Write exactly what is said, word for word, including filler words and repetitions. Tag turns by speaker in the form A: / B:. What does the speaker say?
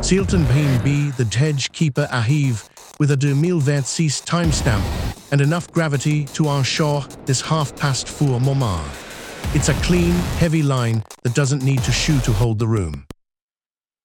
A: Sealton Payne B, the Tej Keeper Ahiv, with a deux mille vingt-six timestamp and enough gravity to ensure this half past four moment. It's a clean, heavy line that doesn't need to shoe to hold the room.